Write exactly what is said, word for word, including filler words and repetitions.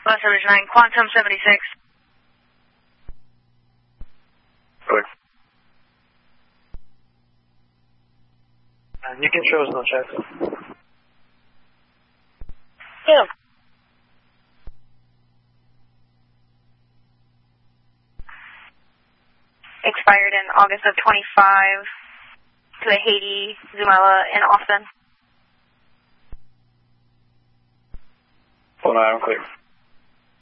Bus Rouge nine, Quantum seventy-six. Good. Uh, you can show us no chat. Yeah. Expired in August of twenty-five to the Haiti, Zumela, in Austin. Hold on, I'm clear.